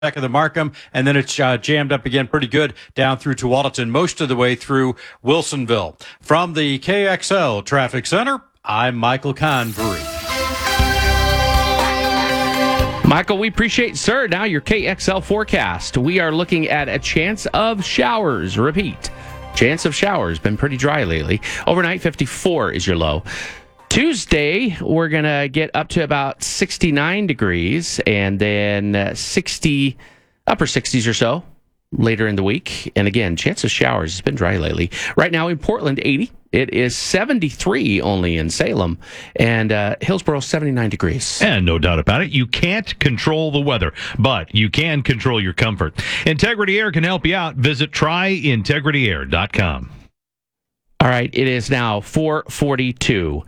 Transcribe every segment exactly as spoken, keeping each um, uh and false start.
back of the Markham, and then it's uh, jammed up again pretty good down through Tualatin, most of the way through Wilsonville. From the K X L Traffic Center, I'm Michael Convery. Michael, we appreciate, sir. Now your K X L forecast. We are looking at a chance of showers. Repeat, chance of showers. Been pretty dry lately. Overnight, fifty-four is your low. Tuesday, we're going to get up to about sixty-nine degrees and then uh, sixty, upper sixties or so later in the week. And again, chance of showers. It's been dry lately. Right now in Portland, eighty. It is seventy-three only in Salem, and uh, Hillsborough, seventy-nine degrees. And no doubt about it, you can't control the weather, but you can control your comfort. Integrity Air can help you out. Visit try integrity air dot com. All right, it is now four forty-two.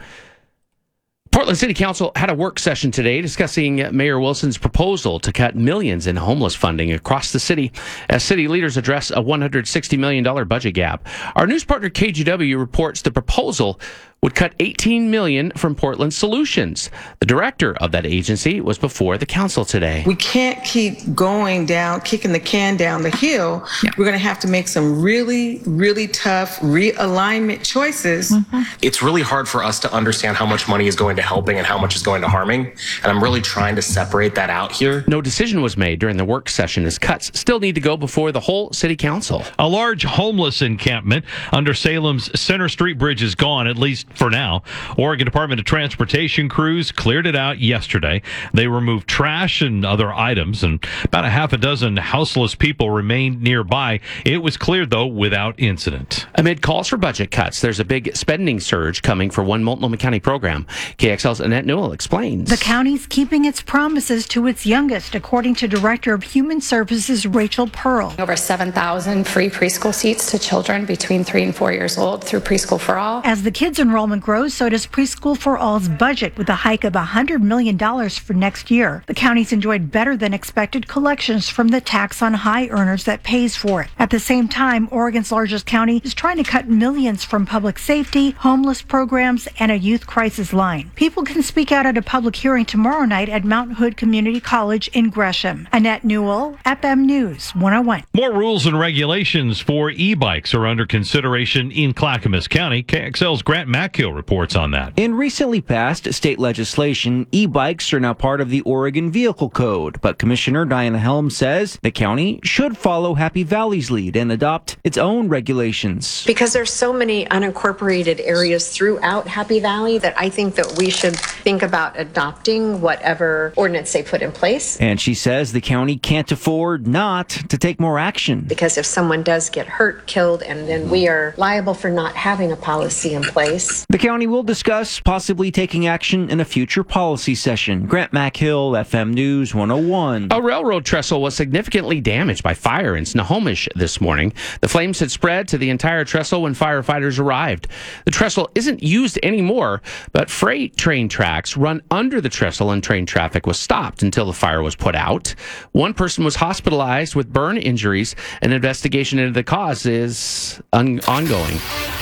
Portland City Council had a work session today discussing Mayor Wilson's proposal to cut millions in homeless funding across the city as city leaders address a one hundred sixty million dollars budget gap. Our news partner K G W reports the proposal would cut eighteen million dollars from Portland Solutions. The director of that agency was before the council today. We can't keep going down, kicking the can down the hill. Yeah. We're going to have to make some really, really tough realignment choices. Mm-hmm. It's really hard for us to understand how much money is going to helping and how much is going to harming. And I'm really trying to separate that out here. No decision was made during the work session as cuts still need to go before the whole city council. A large homeless encampment under Salem's Center Street Bridge is gone, at least for now. Oregon Department of Transportation crews cleared it out yesterday. They removed trash and other items, and about a half a dozen houseless people remained nearby. It was cleared, though, without incident. Amid calls for budget cuts, there's a big spending surge coming for one Multnomah County program. K X L's Annette Newell explains. The county's keeping its promises to its youngest, according to Director of Human Services Rachel Pearl. Over seven thousand free preschool seats to children between three and four years old through Preschool for All. As the kids' enrollment grows, so does Preschool for All's budget, with a hike of one hundred million dollars for next year. The county's enjoyed better than expected collections from the tax on high earners that pays for it. At the same time, Oregon's largest county is trying to cut millions from public safety, homeless programs, and a youth crisis line. People can speak out at a public hearing tomorrow night at Mount Hood Community College in Gresham. Annette Newell, F M News one oh one. More rules and regulations for e-bikes are under consideration in Clackamas County. K X L's Grant Mackill reports on that. In recently passed state legislation, e-bikes are now part of the Oregon Vehicle Code, but Commissioner Diana Helm says the county should follow Happy Valley's lead and adopt its own regulations. Because there's so many unincorporated areas throughout Happy Valley that I think that we should think about adopting whatever ordinance they put in place. And she says the county can't afford not to take more action. Because if someone does get hurt, killed, and then we are liable for not having a policy in place. The county will discuss possibly taking action in a future policy session. Grant Mackill, F M News one oh one. A railroad trestle was significantly damaged by fire in Snohomish this morning. The flames had spread to the entire trestle when firefighters arrived. The trestle isn't used anymore, but freight train tracks run under the trestle and train traffic was stopped until the fire was put out. One person was hospitalized with burn injuries. An investigation into the cause is un- ongoing.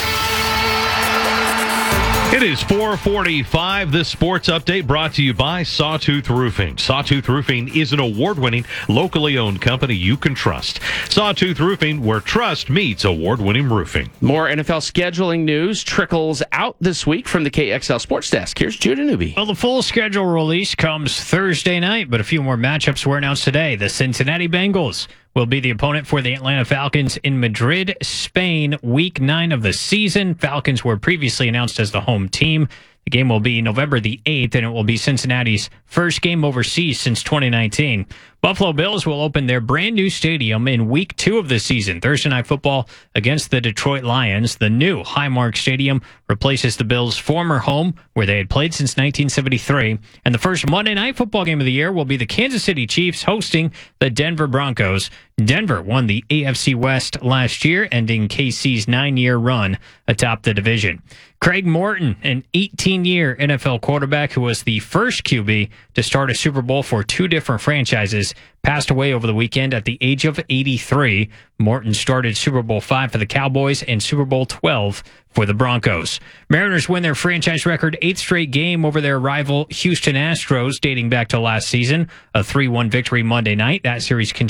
It is four forty-five. This sports update brought to you by Sawtooth Roofing. Sawtooth Roofing is an award-winning, locally owned company you can trust. Sawtooth Roofing, where trust meets award-winning roofing. More N F L scheduling news trickles out this week from the K X L Sports Desk. Here's Judah Newby. Well, the full schedule release comes Thursday night, but a few more matchups were announced today. The Cincinnati Bengals will be the opponent for the Atlanta Falcons in Madrid, Spain, week nine of the season. Falcons were previously announced as the home team. The game will be November the eighth, and it will be Cincinnati's first game overseas since twenty nineteen. Buffalo Bills will open their brand new stadium in week two of the season. Thursday Night Football against the Detroit Lions. The new Highmark Stadium replaces the Bills' former home where they had played since nineteen seventy-three. And the first Monday Night Football game of the year will be the Kansas City Chiefs hosting the Denver Broncos. Denver won the A F C West last year, ending K C's nine-year run atop the division. Craig Morton, an eighteen-year N F L quarterback who was the first Q B to start a Super Bowl for two different franchises, Morton's passed away over the weekend at the age of eighty-three. Morton started Super Bowl five for the Cowboys and Super Bowl twelve for the Broncos. Mariners win their franchise record eighth straight game over their rival Houston Astros dating back to last season. A three one victory Monday night. That series continues